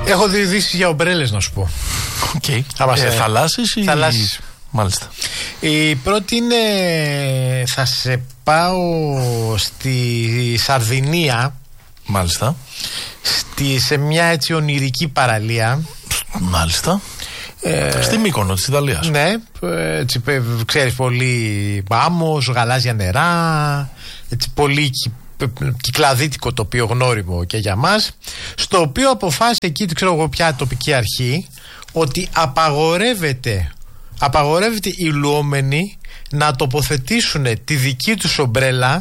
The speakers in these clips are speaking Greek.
Έχω δει ειδήσεις για ομπρέλες να σου πω. Okay. Θαλάσσης ή... Θαλάσσης. Μάλιστα. Η πρώτη είναι, θα σε πάω στη Σαρδινία. Μάλιστα. Σε μια έτσι ονειρική παραλία. Μάλιστα. Στη Μύκονο της Ιταλίας. Ναι, έτσι, ξέρεις, πολύ άμμος, γαλάζια νερά, έτσι, πολύ κυκλαδίτικο τοπίο, γνώριμο και για μας, στο οποίο αποφάσισε εκεί, ξέρω εγώ ποια τοπική αρχή, ότι απαγορεύεται οι λουόμενοι να τοποθετήσουν τη δική τους ομπρέλα,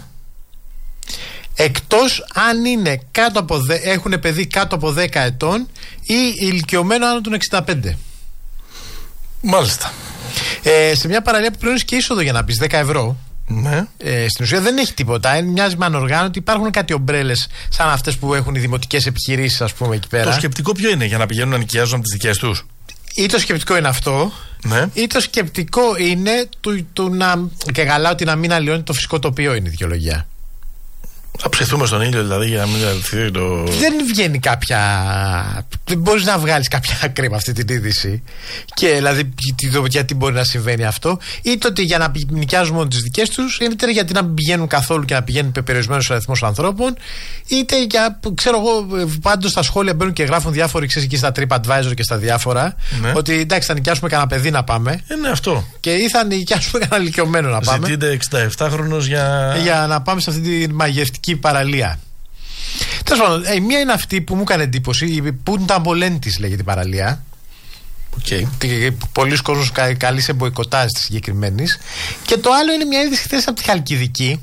εκτός αν είναι έχουν παιδί κάτω από 10 ετών ή ηλικιωμένο άνω των 65. Μάλιστα. Σε μια παραλία που πληρώνεις και είσοδο για να πεις 10 ευρώ. Ναι. Στην ουσία δεν έχει τίποτα. Μοιάζει με ανοργάνωτη. Υπάρχουν κάτι ομπρέλες σαν αυτές που έχουν οι δημοτικές επιχειρήσεις, ας πούμε, εκεί πέρα. Το σκεπτικό ποιο είναι, για να πηγαίνουν να νοικιάζουν από τις δικές τους? Ή το σκεπτικό είναι αυτό, ναι, ή το σκεπτικό είναι και καλά ότι να μην αλλοιώνει το φυσικό τοπίο, είναι η δικαιολογία. Θα ψηθούμε στον ήλιο δηλαδή για να μην αληθεί το... Δεν βγαίνει δεν μπορείς να βγάλεις κάποια άκρη με αυτή την είδηση. Και δηλαδή γιατί μπορεί να συμβαίνει αυτό. Είτε ότι για να νοικιάζουν μόνο τις δικές τους, είτε γιατί να μην πηγαίνουν καθόλου και να πηγαίνουν περιορισμένος αριθμός ανθρώπων, είτε για, ξέρω εγώ, πάντως στα σχόλια μπαίνουν και γράφουν διάφοροι, ξέρεις, εκεί στα TripAdvisor και στα διάφορα, ναι, ότι εντάξει, θα νοικιάσουμε κανένα παιδί να πάμε. Ναι, αυτό. Και ή θα νοικιάσουμε κανένα ηλικιωμένο να πάμε. Ζητείτε 67χρονος για να πάμε σε αυτή τη μαγευτική παραλία. Τέλος πάντων, μία είναι αυτή που μου έκανε εντύπωση, η Πούντα Μολέντης λέγεται η παραλία. Okay. Πολλοί κόσμος καλεί σε μποϊκοτάζ της συγκεκριμένης. Και το άλλο είναι μια είδηση χθες από τη Χαλκιδική,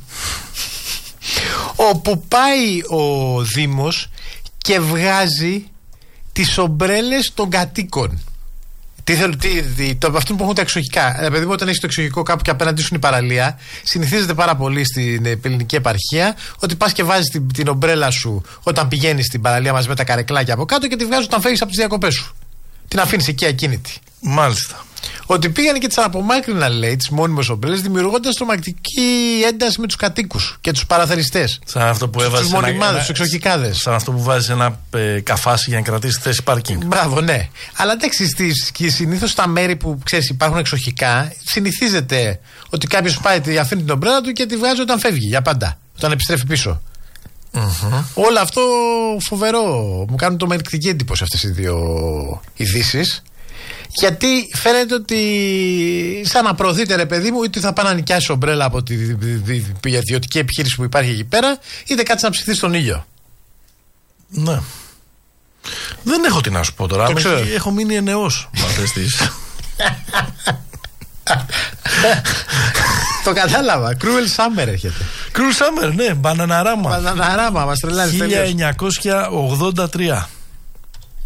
όπου πάει ο Δήμος και βγάζει τις ομπρέλες των κατοίκων. Αυτοί που έχουν τα εξοχικά. Παιδί μου, όταν έχει το εξοχικό κάπου και απέναντι σου είναι η παραλία, συνηθίζεται πάρα πολύ στην ελληνική επαρχία ότι πας και βάζεις την ομπρέλα σου όταν πηγαίνεις στην παραλία μαζί με τα καρεκλάκια από κάτω και τη βγάζεις όταν φεύγεις από τις διακοπές σου. Την αφήνεις εκεί ακίνητη. Μάλιστα. Ότι πήγανε και τις απομάκρυναν, λέει, τις μόνιμες ομπρέλες, δημιουργώντας τρομακτική ένταση με τους κατοίκους και τους παραθεριστές. Σαν αυτό που έβαζε. Τους μονιμάδες, τους εξοχικάδες. Σαν αυτό που βάζεις ένα καφάσι για να κρατήσει θέση πάρκινγκ. Μπράβο, ναι. Αλλά εντάξει, συνήθως στα μέρη που ξέρεις υπάρχουν εξοχικά, συνηθίζεται ότι κάποιος πάει, αφήνει την ομπρέλα του και τη βγάζει όταν φεύγει για πάντα. Όταν επιστρέφει πίσω. Mm-hmm. Όλο αυτό φοβερό. Μου κάνουν τρομακτική εντύπωση αυτές οι δύο ειδήσεις. Γιατί φαίνεται ότι σαν να προωθείτε, ρε παιδί μου, είτε θα πάει να νοικιάσει ομπρέλα από τη ιδιωτική επιχείρηση που υπάρχει εκεί πέρα, είτε κάτσε να ψηθεί στον ήλιο. Ναι. Δεν έχω τι να σου πω τώρα. Έχω μείνει ενεός με αυτές τις. Το κατάλαβα. Cruel Summer έρχεται. Cruel Summer, ναι. Μπαναναράμα. Μπαναναράμα, μας τρελάνει. 1983.